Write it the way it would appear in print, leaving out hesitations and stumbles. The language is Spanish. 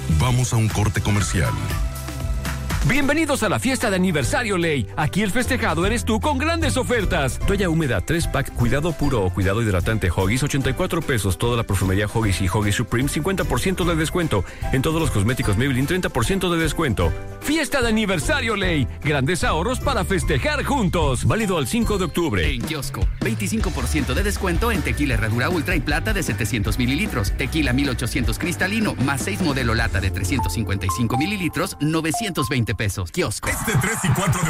Vamos a un corte comercial. Bienvenidos a la fiesta de aniversario Ley. Aquí el festejado eres tú con grandes ofertas. Toalla húmeda 3-pack Cuidado Puro o Cuidado Hidratante Huggies, 84 pesos. Toda la perfumería Huggies y Huggies Supreme, 50% de descuento. En todos los cosméticos Maybelline, 30% de descuento. Fiesta de aniversario Ley. Grandes ahorros para festejar juntos. Válido al 5 de octubre. En kiosco, 25% de descuento en tequila Herradura Ultra y Plata de 700 mililitros. Tequila 1800 cristalino, más 6 modelo lata de 355 mililitros, 920 pesos. Kiosco. Este 3 y 4 de